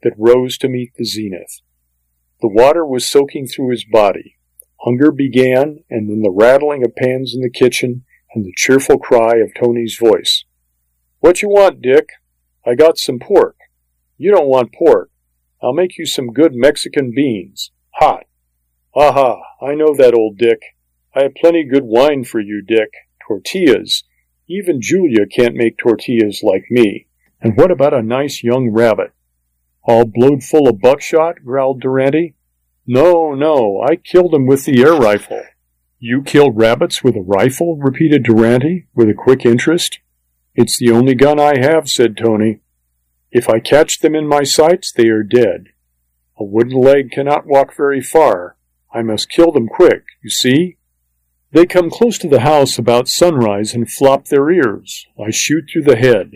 that rose to meet the zenith. The water was soaking through his body. Hunger began, and then the rattling of pans in the kitchen and the cheerful cry of Tony's voice. "What you want, Dick? I got some pork." "You don't want pork. I'll make you some good Mexican beans. Hot." "Aha, I know that, old Dick. I have plenty good wine for you, Dick. Tortillas. Even Julia can't make tortillas like me. And what about a nice young rabbit?" "All blowed full of buckshot?" growled Durante. No, I killed him with the air rifle." "You killed rabbits with a rifle?" repeated Durante, with a quick interest. "It's the only gun I have," said Tony. "If I catch them in my sights, they are dead. A wooden leg cannot walk very far. I must kill them quick, you see? They come close to the house about sunrise and flop their ears. I shoot through the head."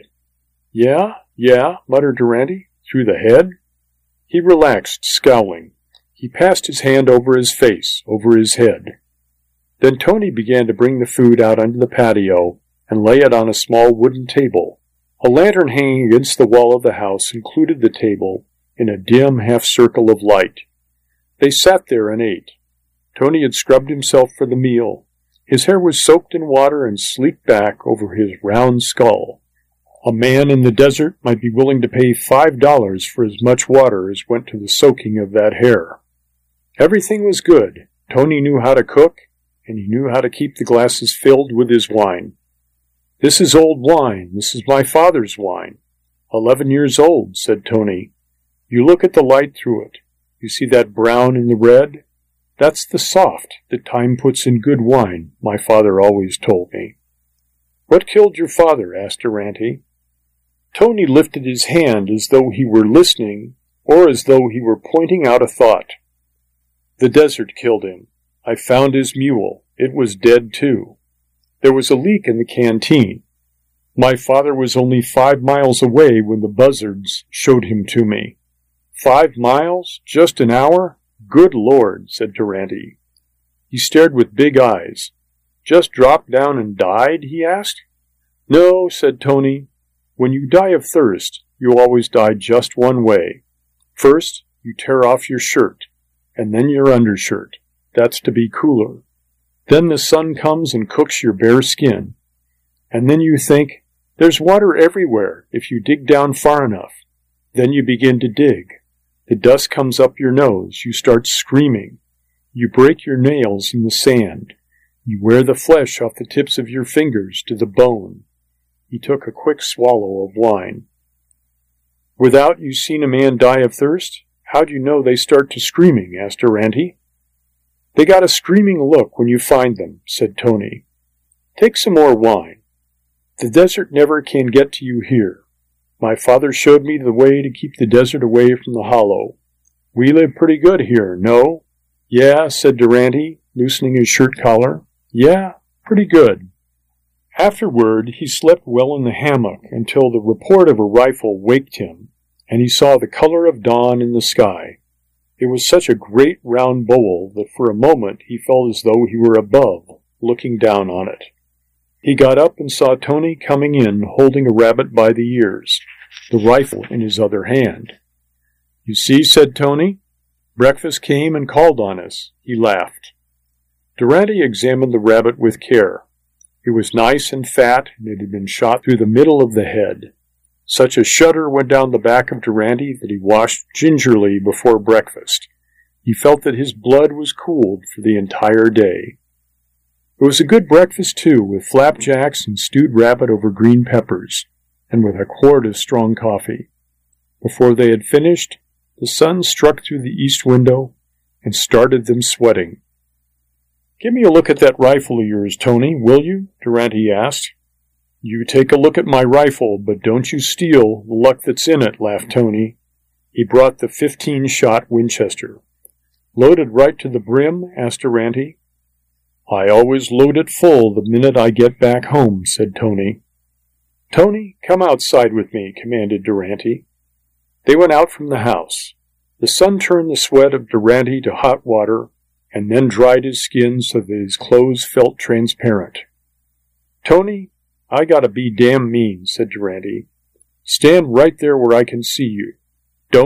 Yeah, muttered Durante. "Through the head?" He relaxed, scowling. He passed his hand over his face, over his head. Then Tony began to bring the food out onto the patio and lay it on a small wooden table. A lantern hanging against the wall of the house included the table in a dim half-circle of light. They sat there and ate. Tony had scrubbed himself for the meal. His hair was soaked in water and sleeked back over his round skull. A man in the desert might be willing to pay $5 for as much water as went to the soaking of that hair. Everything was good. Tony knew how to cook, and he knew how to keep the glasses filled with his wine. "This is old wine. This is my father's wine. 11 years old," said Tony. "You look at the light through it. You see that brown and the red? That's the soft that time puts in good wine, my father always told me." "What killed your father?" asked Durante. Tony lifted his hand as though he were listening, or as though he were pointing out a thought. "The desert killed him. I found his mule. It was dead, too. There was a leak in the canteen. My father was only 5 miles away when the buzzards showed him to me." 5 miles? Just an hour? "Good Lord," said Durante. He stared with big eyes. "Just dropped down and died?" he asked. "No," said Tony. "When you die of thirst, you always die just one way. First, you tear off your shirt, and then your undershirt. That's to be cooler. Then the sun comes and cooks your bare skin. And then you think, there's water everywhere if you dig down far enough. Then you begin to dig. The dust comes up your nose. You start screaming. You break your nails in the sand. You wear the flesh off the tips of your fingers to the bone." He took a quick swallow of wine. "Without you seen a man die of thirst? How'd you know they start to screaming?" asked Durante. "They got a screaming look when you find them," said Tony. "Take some more wine. The desert never can get to you here. My father showed me the way to keep the desert away from the hollow. We live pretty good here, no?" "Yeah," said Durante, loosening his shirt collar. "Yeah, pretty good." Afterward, he slept well in the hammock until the report of a rifle waked him, and he saw the color of dawn in the sky. It was such a great round bowl that for a moment he felt as though he were above, looking down on it. He got up and saw Tony coming in, holding a rabbit by the ears, the rifle in his other hand. "You see," said Tony, "breakfast came and called on us." He laughed. Durante examined the rabbit with care. It was nice and fat, and it had been shot through the middle of the head. Such a shudder went down the back of Durante that he washed gingerly before breakfast. He felt that his blood was cooled for the entire day. It was a good breakfast, too, with flapjacks and stewed rabbit over green peppers, and with a quart of strong coffee. Before they had finished, the sun struck through the east window and started them sweating. "Give me a look at that rifle of yours, Tony, will you?" Durante asked. "You take a look at my rifle, but don't you steal the luck that's in it," laughed Tony. He brought the 15-shot Winchester. "Loaded right to the brim?" asked Durante. "I always load it full the minute I get back home," said Tony. "Tony, come outside with me," commanded Durante. They went out from the house. The sun turned the sweat of Durante to hot water, and then dried his skin so that his clothes felt transparent. "Tony, I gotta be damn mean," said Durante. "Stand right there where I can see you.